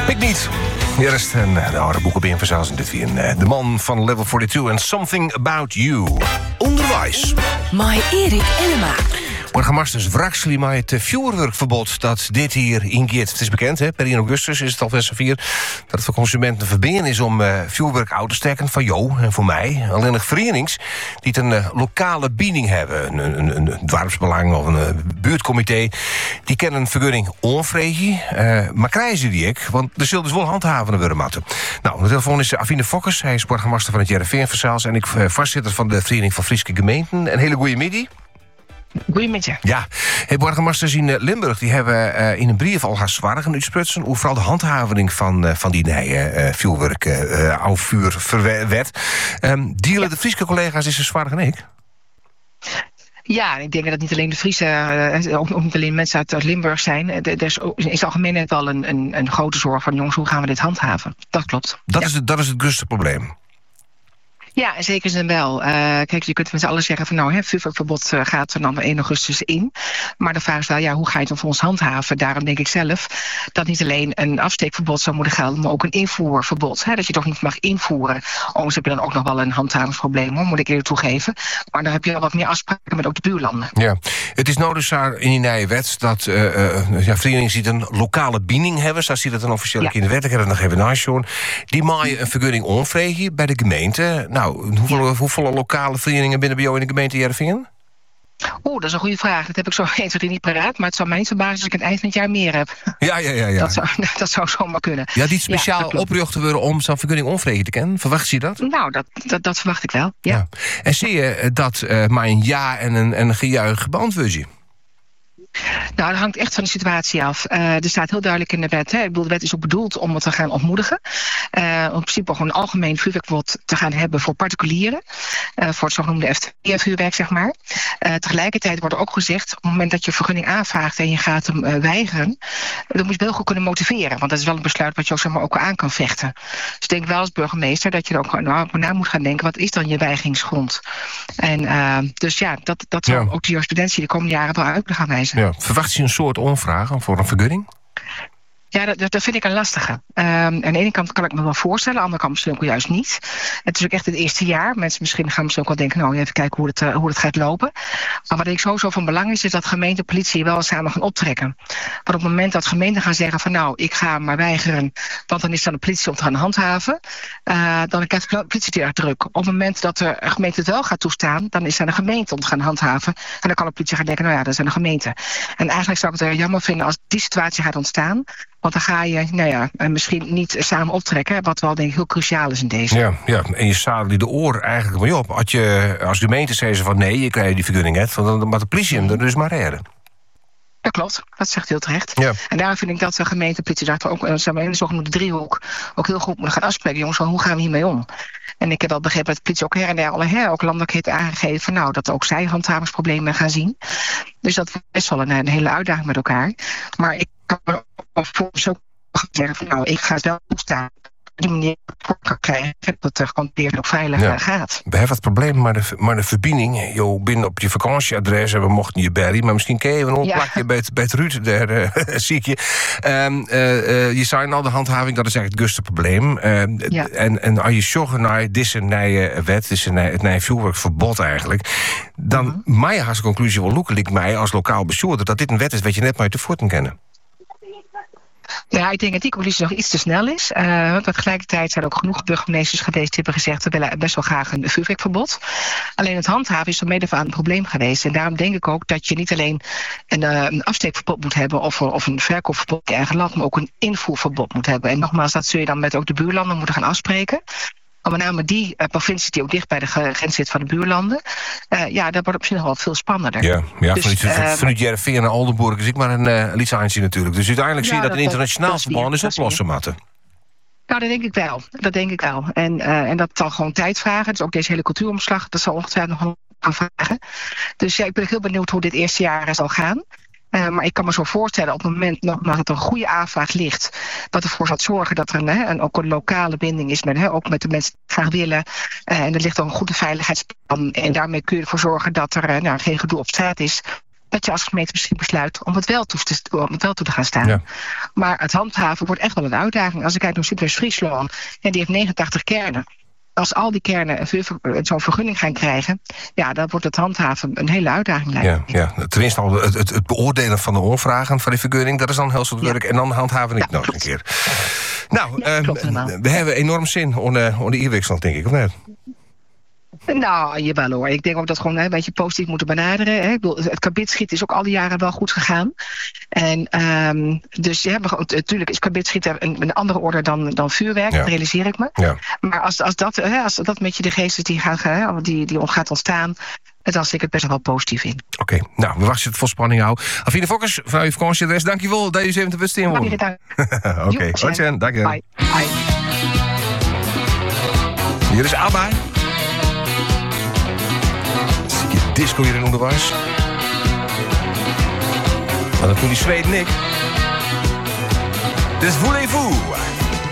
Ik niet. Hier is de oude boek op Inverzaals in dit weer. De man van Level 42 en Something About You. Onderwijs. Mai Erik Elema. Burgemeesters Wraksli maar het vuurwerkverbod dat dit hier ingeeft. Het is bekend, hè? Per 1 augustus is het al vier dat het voor consumenten verbinden is om vuurwerk uit te steken van jou en voor mij. Alleen nog verenigings die het een lokale bediening hebben, een dorpsbelang of een buurtcomité, die kennen een vergunning onvregen, maar krijgen ze die ook, want de zullen dus wel handhaven worden matten. Nou, de telefoon is Afine Fokkers, hij is burgemeester van het JRV-Verzaals en ik voorzitter van de Vereniging van Friese Gemeenten. Een hele goede middag. Goedemiddag. Ja, burgemeesters in Limburg die hebben in een brief al haar zwaargen uitsprutsen over vooral de handhaving van die vuurwerk, afvuurwet. Dealen de Friese collega's is er zwaargen ik? Ja, ik denk dat het niet alleen de Friese, ook niet alleen mensen uit Limburg zijn. Er is in het algemeen wel een grote zorg van jongens, hoe gaan we dit handhaven? Dat klopt. Dat is het grootste probleem. Ja, en zeker zijn wel. Kijk, je kunt met z'n allen zeggen van vuurwerkverbod gaat er dan 1 augustus in. Maar de vraag is wel, hoe ga je het dan voor ons handhaven? Daarom denk ik zelf dat niet alleen een afsteekverbod zou moeten gelden, maar ook een invoerverbod. Dat je toch niet mag invoeren. Overigens heb je dan ook nog wel een handhavingsprobleem, hoor, moet ik eerlijk toegeven. Maar dan heb je al wat meer afspraken met ook de buurlanden. Ja, het is nodig in die nieuwe wet dat verenigingen die een lokale bediening hebben, zoals ziet het dan officieel in de wet, ik heb het nog even naast. Die maaien een vergunning onvregen bij de gemeente. Nou, hoeveel lokale verenigingen binnen bij jou in de gemeente Jervingen? Dat is een goede vraag. Dat heb ik zo 1, 2, 3 niet paraat. Maar het zou mij niet verbazen als ik aan het eind van het jaar meer heb. Ja. Dat zou zomaar kunnen. Ja, die speciaal oprichten worden om zo'n vergunning onvregen te kennen. Verwacht je dat? Nou, dat verwacht ik wel, ja. En zie je dat maar een ja en een gejuich beantwoord je? Nou, dat hangt echt van de situatie af. Er staat heel duidelijk in de wet. Ik bedoel, de wet is ook bedoeld om het te gaan ontmoedigen. In principe gewoon een algemeen vuurwerkverbod te gaan hebben voor particulieren. Voor het zogenoemde FTP-vuurwerk, zeg maar. Tegelijkertijd wordt er ook gezegd, op het moment dat je vergunning aanvraagt en je gaat hem weigeren, dan moet je wel goed kunnen motiveren. Want dat is wel een besluit wat je ook aan kan vechten. Dus ik denk wel als burgemeester dat je er ook na moet gaan denken, wat is dan je weigingsgrond? En dus dat zal ook de jurisprudentie de komende jaren wel uit gaan wijzen. Ja. Verwacht je een soort onvraag voor een vergunning? Ja, dat vind ik een lastige. Aan de ene kant kan ik me wel voorstellen, aan de andere kant misschien ook juist niet. Het is ook echt het eerste jaar. Mensen misschien gaan ook wel denken, even kijken hoe het gaat lopen. Maar wat ik sowieso van belang is dat gemeente en politie wel samen gaan optrekken. Want op het moment dat gemeenten gaan zeggen van ik ga maar weigeren, want dan is dan de politie om te gaan handhaven, dan krijgt de politie erg druk. Op het moment dat de gemeente het wel gaat toestaan, dan is het aan de gemeente om te gaan handhaven. En dan kan de politie gaan denken, dat is aan de gemeente. En eigenlijk zou ik het jammer vinden als die situatie gaat ontstaan. Want dan ga je misschien niet samen optrekken, wat wel denk ik heel cruciaal is in deze. Ja, en je zadelt de oor eigenlijk mee op. Als gemeente zeggen ze van nee, je krijgt die vergunning net, want dan mag de politie hem er dus maar redden. Dat klopt, dat zegt heel terecht. Ja. En daarom vind ik dat de gemeente en politie daar ook in de zogenoemde driehoek ook heel goed moeten gaan afspreken. Jongens, hoe gaan we hiermee om? En ik heb wel begrepen dat de politie ook her en der ook landelijk heeft aangegeven van dat ook zij handhavingsproblemen gaan zien. Dus dat is best wel een hele uitdaging met elkaar. Maar ik kan me volgens ook zeggen van ik ga het wel toestaan. Op die manier kan krijgen dat het gewoon weer ook veilig gaat. We hebben het probleem, maar de verbinding, binnen op je vakantieadres en we mochten je berry, maar misschien ken je een onplakje bij het Ruud, daar zie ik je. Je zei al, de handhaving, dat is eigenlijk het grootste probleem. En als je zorgt naar deze nieuwe wet, het nieuwe vuurwerkverbod eigenlijk, dan mij haast de conclusie wel lijkt mij als lokaal bestuurder dat dit een wet is wat je net maar te voeten kennen. Ja, ik denk dat die conclusie nog iets te snel is. Want tegelijkertijd zijn er ook genoeg burgemeesters geweest die hebben gezegd, we willen best wel graag een vuurwerkverbod. Alleen het handhaven is er mede van een probleem geweest. En daarom denk ik ook dat je niet alleen een afsteekverbod moet hebben of een verkoopverbod in je eigen land, maar ook een invoerverbod moet hebben. En nogmaals, dat zul je dan met ook de buurlanden moeten gaan afspreken. Maar met name die provincie die ook dicht bij de grens zit van de buurlanden, dat wordt op zich nog wel veel spannender. Ja, dus, vanuit Jervingen naar Oldenburg is ik maar een licentie natuurlijk. Dus uiteindelijk zie je dat een internationaal verband is oplossen, Matte. Nou, dat denk ik wel. En dat zal gewoon tijd vragen. Dus ook deze hele cultuuromslag, dat zal ongetwijfeld nog gaan vragen. Dus ik ben heel benieuwd hoe dit eerste jaar zal gaan. Maar ik kan me zo voorstellen op het moment nogmaals dat er een goede aanvraag ligt, dat ervoor zal zorgen dat er ook een lokale binding is ook met de mensen die het graag willen. En er ligt ook een goede veiligheidsplan. En daarmee kun je ervoor zorgen dat er geen gedoe op straat is. dat je als gemeente misschien besluit om het wel toe te gaan staan. Ja. Maar het handhaven wordt echt wel een uitdaging. Als ik kijk naar Zuidwest Friesland, en die heeft 89 kernen. Als al die kernen zo'n vergunning gaan krijgen, ja, dan wordt het handhaven een hele uitdaging. Ja. Tenminste al het beoordelen van de oorvragen van die vergunning, dat is dan heel soort werk. En dan handhaven ik nog een keer. Nou, we hebben enorm zin onder e-wixland, denk ik, of net? Nou, jawel hoor. Ik denk ook dat we gewoon een beetje positief moeten benaderen. Hè. Ik bedoel, het kabitschieten is ook al die jaren wel goed gegaan. En dus natuurlijk is kabitschieten een andere orde dan vuurwerk. Ja. Dat realiseer ik me. Ja. Maar als dat met je de geesten die gaat ontstaan, dan zie ik het best wel positief in. Oké, nou, we wachten het vol spanning houden. Afine Fokkers, vanuit uw vakantieadres, dankjewel dat je eens even te best in woont. Oké, hoi, dank je. Bye. Bye. Hier is ABBA. Disco hier in onderwijs. Maar dat doen die Zweden, Nick. Dus voulez-vous.